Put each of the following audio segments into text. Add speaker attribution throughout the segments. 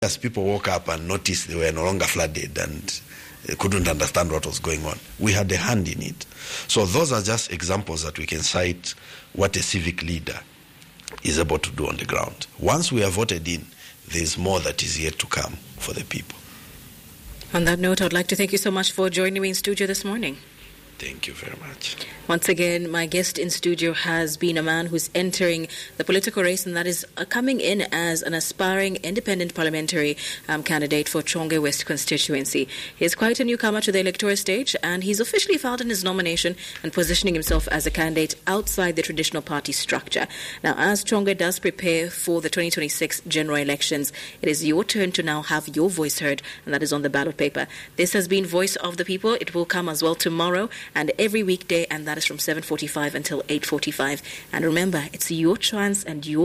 Speaker 1: As people woke up and noticed they were no longer flooded and couldn't understand what was going on, we had a hand in it. So those are just examples that we can cite what a civic leader is able to do on the ground. Once we are voted in, there's more that is yet to come for the people.
Speaker 2: On that note, I'd like to thank you so much for joining me in studio this morning.
Speaker 1: Thank you very much.
Speaker 2: Once again, my guest in studio has been a man who's entering the political race, and that is coming in as an aspiring independent parliamentary candidate for Chonge West constituency. He is quite a newcomer to the electoral stage, and he's officially filed in his nomination and positioning himself as a candidate outside the traditional party structure. Now, as Chonge does prepare for the 2026 general elections, it is your turn to now have your voice heard, and that is on the ballot paper. This has been Voice of the People. It will come as well tomorrow and every weekday, and that is from 7:45 until 8:45. And remember, it's your chance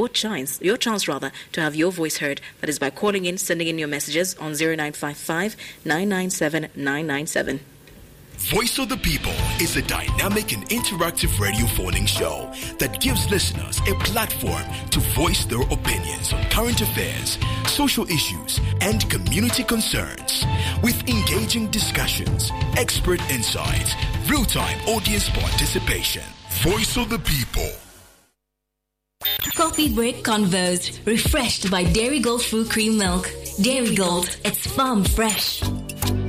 Speaker 2: to have your voice heard. That is by calling in, sending in your messages on 0955 997 997.
Speaker 3: Voice of the People is a dynamic and interactive radio phoning show that gives listeners a platform to voice their opinions on current affairs, social issues, and community concerns. With engaging discussions, expert insights, real-time audience participation. Voice of the People.
Speaker 4: Coffee break convos, refreshed by Dairy Gold Full Cream Milk. Dairy Gold, it's farm fresh.